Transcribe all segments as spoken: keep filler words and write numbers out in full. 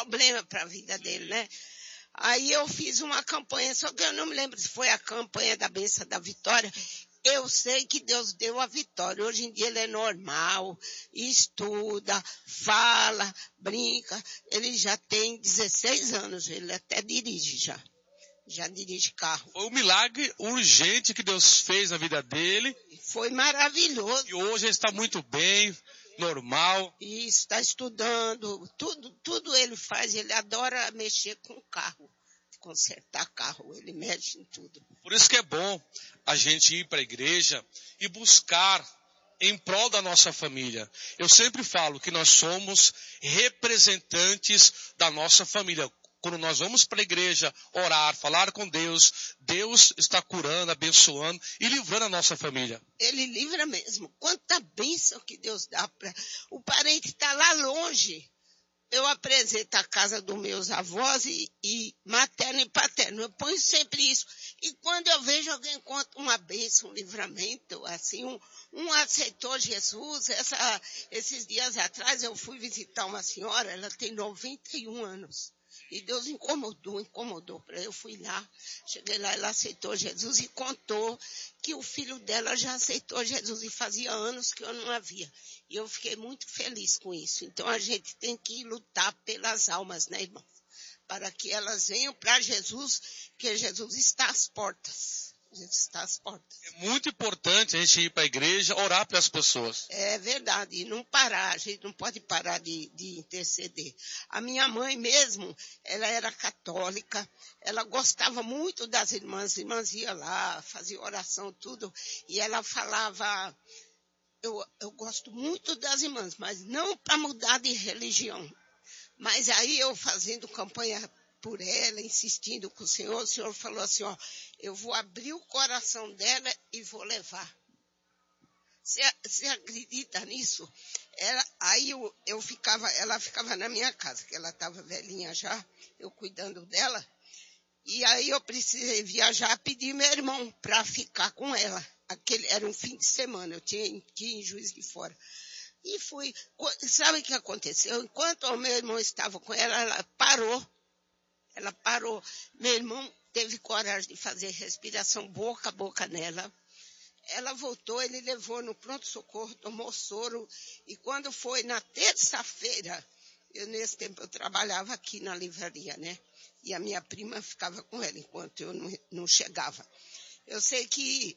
problema para a vida dele, né? Aí eu fiz uma campanha, só que eu não me lembro se foi a campanha da bênção da vitória. Eu sei que Deus deu a vitória. Hoje em dia ele é normal, estuda, fala, brinca. Ele já tem dezesseis anos, ele até dirige já. Já dirige carro. Foi um milagre urgente que Deus fez na vida dele. Foi maravilhoso. E hoje ele está muito bem, normal. E está estudando, tudo, tudo ele faz, ele adora mexer com carro, consertar carro, ele mexe em tudo. Por isso que é bom a gente ir para a igreja e buscar em prol da nossa família. Eu sempre falo que nós somos representantes da nossa família. Quando nós vamos para a igreja orar, falar com Deus, Deus está curando, abençoando e livrando a nossa família. Ele livra mesmo. Quanta bênção que Deus dá para o parente está lá longe. Eu apresento a casa dos meus avós e, e materno e paterno. Eu ponho sempre isso. E quando eu vejo alguém conta uma bênção, um livramento, assim, um, um aceitou Jesus. Essa, esses dias atrás eu fui visitar uma senhora, ela tem noventa e um anos. E Deus incomodou, incomodou. Eu fui lá, cheguei lá, ela aceitou Jesus e contou que o filho dela já aceitou Jesus e fazia anos que eu não a via. E eu fiquei muito feliz com isso. Então a gente tem que lutar pelas almas, né, irmão? Para que elas venham para Jesus, que Jesus está às portas. Jesus está às portas. É muito importante a gente ir para a igreja, orar pelas pessoas. É verdade, e não parar, a gente não pode parar de, de interceder. A minha mãe mesmo, ela era católica, ela gostava muito das irmãs, as irmãs iam lá, faziam oração, tudo, e ela falava, eu, eu gosto muito das irmãs, mas não para mudar de religião. Mas aí eu fazendo campanha por ela, insistindo com o Senhor, o Senhor falou assim, ó, eu vou abrir o coração dela e vou levar. Você, você acredita nisso? Ela, aí eu, eu ficava, ela ficava na minha casa, que ela estava velhinha já, eu cuidando dela. E aí eu precisei viajar, pedir meu irmão para ficar com ela. Aquele, era um fim de semana, eu tinha que ir em Juiz de Fora. E fui, sabe o que aconteceu? Enquanto o meu irmão estava com ela, ela parou. Ela parou. Meu irmão teve coragem de fazer respiração boca a boca nela. Ela voltou, ele levou no pronto-socorro, tomou soro. E quando foi na terça-feira, eu nesse tempo eu trabalhava aqui na livraria, né? E a minha prima ficava com ela enquanto eu não, não chegava. Eu sei que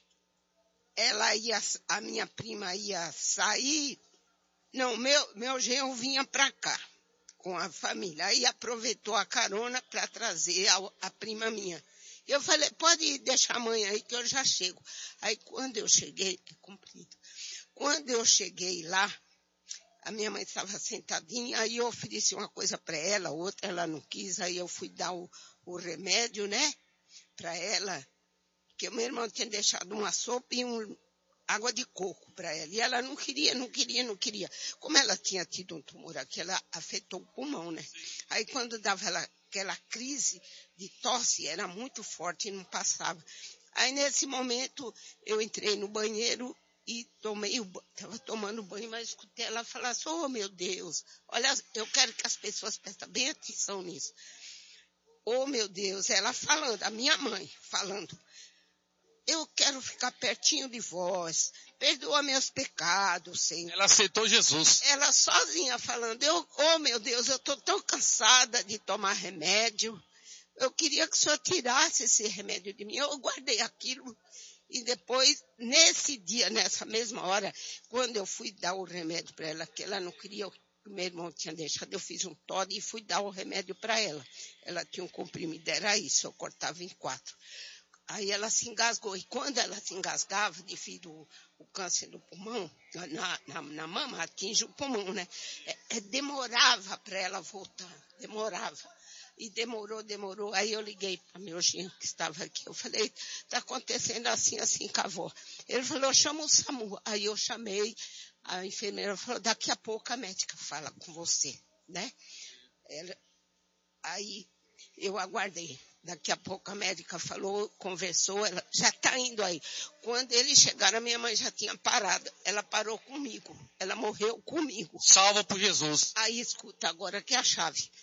ela ia, a minha prima ia sair. Não, meu, meu genro vinha para cá com a família. Aí aproveitou a carona para trazer a, a prima minha. Eu falei, pode deixar a mãe aí que eu já chego. Aí quando eu cheguei, é comprido. Quando eu cheguei lá, a minha mãe estava sentadinha, aí eu ofereci uma coisa para ela, outra ela não quis, aí eu fui dar o, o remédio, né, para ela, que o meu irmão tinha deixado uma sopa e um, água de coco para ela. E ela não queria, não queria, não queria. Como ela tinha tido um tumor aqui, ela afetou o pulmão, né? Aí quando dava ela, aquela crise de tosse, era muito forte e não passava. Aí nesse momento eu entrei no banheiro e tomei o banho, estava tomando banho, mas escutei ela falar assim, oh meu Deus, olha, eu quero que as pessoas prestem bem atenção nisso. Oh meu Deus, ela falando, a minha mãe falando, eu quero ficar pertinho de vós, perdoa meus pecados, Senhor. Ela aceitou Jesus. Ela sozinha falando, eu, oh meu Deus, eu estou tão cansada de tomar remédio, eu queria que o Senhor tirasse esse remédio de mim. Eu guardei aquilo e depois, nesse dia, nessa mesma hora, quando eu fui dar o remédio para ela, que ela não queria, o meu irmão tinha deixado, eu fiz um toque e fui dar o remédio para ela. Ela tinha um comprimido, era isso, eu cortava em quatro. Aí ela se engasgou. E quando ela se engasgava, devido ao, ao câncer do pulmão, na, na, na mama, atinge o pulmão, né? É, é, demorava para ela voltar, demorava. E demorou, demorou. Aí eu liguei para meu genro que estava aqui. Eu falei, está acontecendo assim, assim com a avó. Ele falou, chama o SAMU. Aí eu chamei, a enfermeira falou, daqui a pouco a médica fala com você, né? Ela, aí eu aguardei. Daqui a pouco a médica falou, conversou, ela já está indo aí. Quando eles chegaram, a minha mãe já tinha parado. Ela parou comigo. Ela morreu comigo. Salva por Jesus. Aí escuta agora que é a chave.